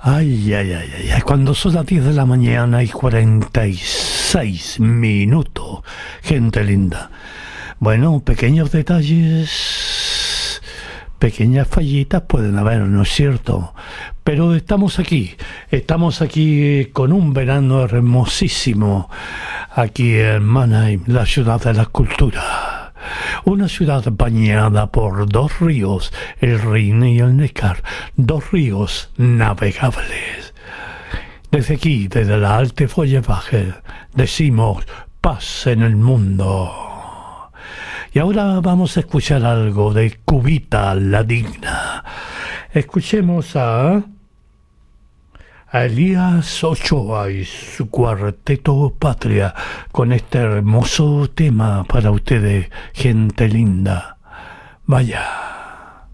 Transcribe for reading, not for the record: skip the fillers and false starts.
Ay, ay, ay, ay, ay, cuando son las 10 de la mañana y 46 minutos, gente linda. Bueno, pequeños detalles, pequeñas fallitas pueden haber, ¿no es cierto? Pero estamos aquí con un verano hermosísimo, aquí en Mannheim, la ciudad de la cultura. Una ciudad bañada por dos ríos, el Rin y el Neckar, dos ríos navegables. Desde aquí, desde la Alte Feuerwache, decimos paz en el mundo. Y ahora vamos a escuchar algo de Cubita la Digna. Escuchemos a Elías Ochoa y su cuarteto Patria con este hermoso tema para ustedes, gente linda. Vaya.